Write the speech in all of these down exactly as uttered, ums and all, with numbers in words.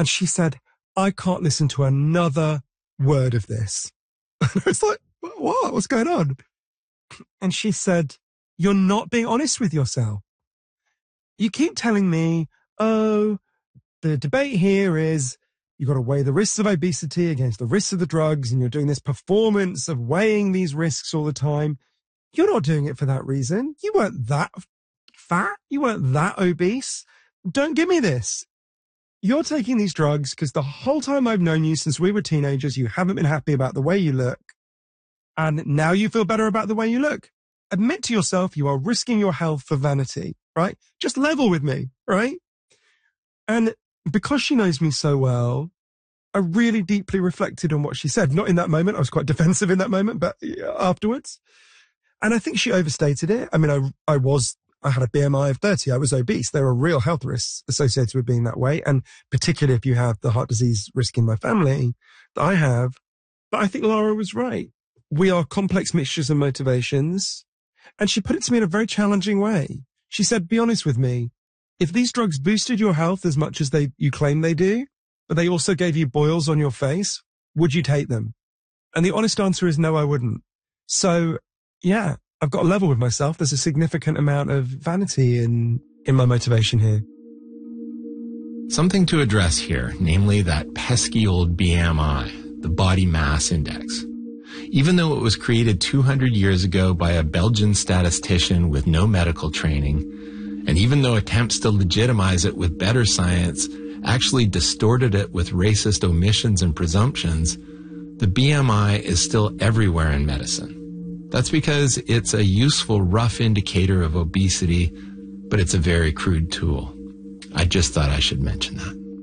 And she said, I can't listen to another word of this. And I was like, what? What's going on? And she said, you're not being honest with yourself. You keep telling me, oh, the debate here is you've got to weigh the risks of obesity against the risks of the drugs, and you're doing this performance of weighing these risks all the time. You're not doing it for that reason. You weren't that fat. You weren't that obese. Don't give me this. You're taking these drugs because the whole time I've known you since we were teenagers, you haven't been happy about the way you look. And now you feel better about the way you look. Admit to yourself you are risking your health for vanity, right? Just level with me, right? And because she knows me so well, I really deeply reflected on what she said. Not in that moment. I was quite defensive in that moment, but afterwards. And I think she overstated it. I mean, I, I was, I had a B M I of thirty. I was obese. There are real health risks associated with being that way. And particularly if you have the heart disease risk in my family that I have. But I think Laura was right. We are complex mixtures of motivations. And she put it to me in a very challenging way. She said, be honest with me. If these drugs boosted your health as much as they you claim they do, but they also gave you boils on your face, would you take them? And the honest answer is no, I wouldn't. So, yeah, I've got a level with myself. There's a significant amount of vanity in, in my motivation here. Something to address here, namely that pesky old B M I, the body mass index. Even though it was created two hundred years ago by a Belgian statistician with no medical training, and even though attempts to legitimize it with better science actually distorted it with racist omissions and presumptions, the B M I is still everywhere in medicine. That's because it's a useful rough indicator of obesity, but it's a very crude tool. I just thought I should mention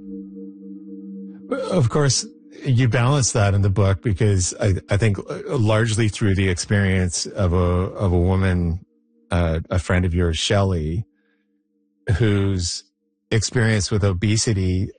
that. Of course, you balance that in the book because I, I think largely through the experience of a of a woman, uh, a friend of yours, Shelley, whose experience with obesity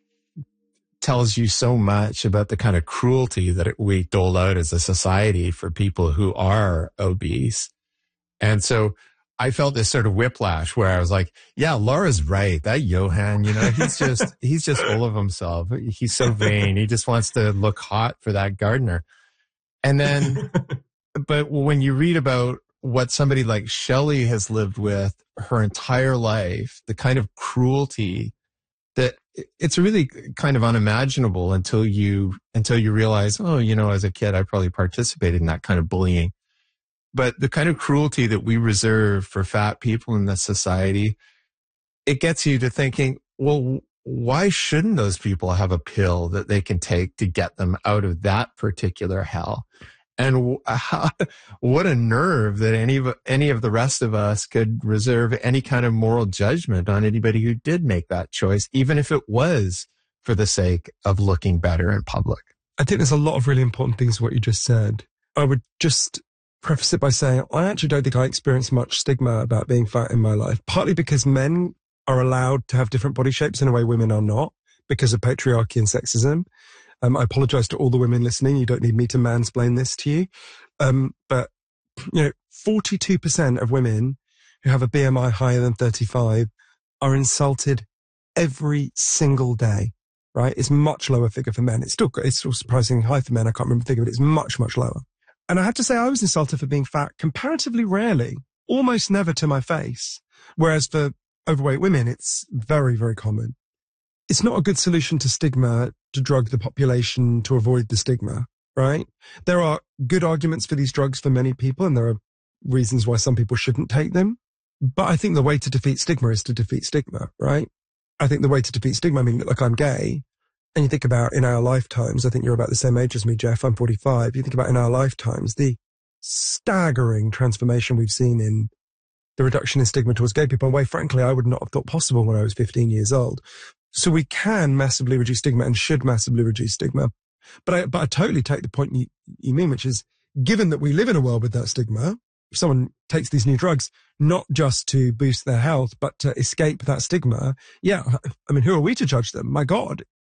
tells you so much about the kind of cruelty that we dole out as a society for people who are obese. And so I felt this sort of whiplash where I was like, yeah, Laura's right. That Johan, you know, he's just, he's just full of himself. He's so vain. He just wants to look hot for that gardener. And then, but when you read about what somebody like Shelley has lived with her entire life, the kind of cruelty that it's really kind of unimaginable until you, until you realize, oh, you know, as a kid, I probably participated in that kind of bullying. But the kind of cruelty that we reserve for fat people in this society, it gets you to thinking, well, why shouldn't those people have a pill that they can take to get them out of that particular hell? And how, what a nerve that any of, any of the rest of us could reserve any kind of moral judgment on anybody who did make that choice, even if it was for the sake of looking better in public. I think there's a lot of really important things in what you just said. I would just preface it by saying I actually don't think I experienced much stigma about being fat in my life, partly because men are allowed to have different body shapes in a way women are not because of patriarchy and sexism. Um, I apologize to all the women listening. You don't need me to mansplain this to you. Um, but, you know, forty-two percent of women who have a B M I higher than thirty-five are insulted every single day, right? It's much lower figure for men. It's still, it's still surprisingly high for men. I can't remember the figure, but it's much, much lower. And I have to say I was insulted for being fat comparatively rarely, almost never to my face. Whereas for overweight women, it's very, very common. It's not a good solution to stigma to drug the population to avoid the stigma, right? There are good arguments for these drugs for many people, and there are reasons why some people shouldn't take them. But I think the way to defeat stigma is to defeat stigma, right? I think the way to defeat stigma, I mean, like I'm gay, and you think about in our lifetimes, I think you're about the same age as me, Jeff, I'm forty-five. You think about in our lifetimes, the staggering transformation we've seen in the reduction in stigma towards gay people in a way, frankly, I would not have thought possible when I was fifteen years old. So we can massively reduce stigma and should massively reduce stigma. But I, but I totally take the point you, you mean, which is given that we live in a world with that stigma, if someone takes these new drugs, not just to boost their health, but to escape that stigma, yeah, I mean, who are we to judge them? My God,